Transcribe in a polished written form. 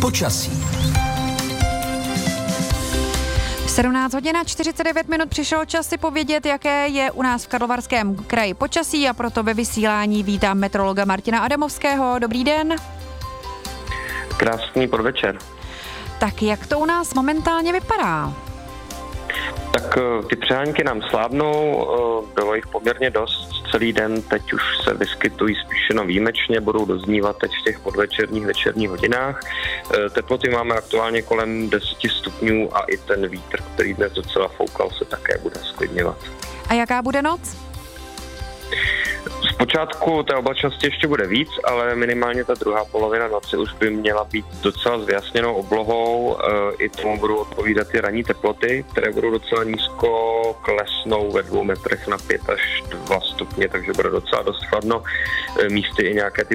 Počasí. 17 hodin a 49 minut přišel čas si povědět, jaké je u nás v Karlovarském kraji počasí, a proto ve vysílání vítám meteorologa Martina Adamovského. Dobrý den. Krásný podvečer. Tak jak to u nás momentálně vypadá? Tak ty přehánky nám slábnou, bylo jich poměrně dost celý den, teď už se vyskytují spíš jenom výjimečně, budou doznívat teď v těch podvečerních, večerních hodinách. Teploty máme aktuálně kolem 10 stupňů a i ten vítr, který dnes docela foukal, se také bude zklidňovat. A jaká bude noc? Zpočátku té oblačnosti ještě bude víc, ale minimálně ta druhá polovina noci už by měla být docela s vyjasněnou oblohou. I tomu budou odpovídat ty ranní teploty, které budou docela nízko, klesnou ve 2 metrech na 5 až 2 stupně, takže bude docela dost chladno. Místy i nějaké ty